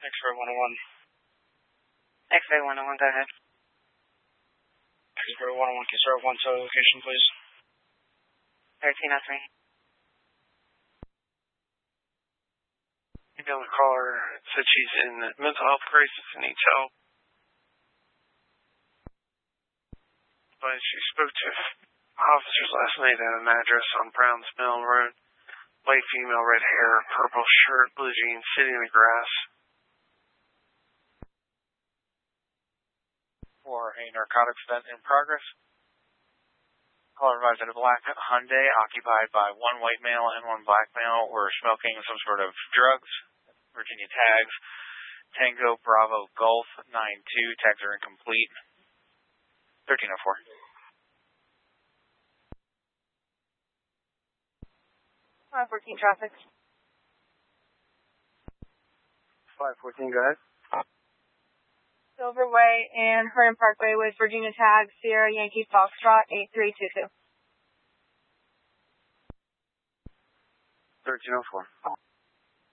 X-ray 101. X-ray 101, go ahead. X-ray 101, can you serve 1 tow location, please? 1303. You know, the caller said she's in a mental health crisis and needs help. But she spoke to officers last night at an address on Browns Mill Road. White female, red hair, purple shirt, blue jeans, sitting in the grass. For a narcotics event in progress. Caller arrived at a black Hyundai occupied by 1 white male and 1 black male were smoking some sort of drugs. Virginia tags. Tango Bravo Golf 92. Tags are incomplete. 1304. 514 traffic. 514, go ahead. Silverway and Herndon Parkway with Virginia Tag, Sierra Yankee Foxtrot 8322. 1304.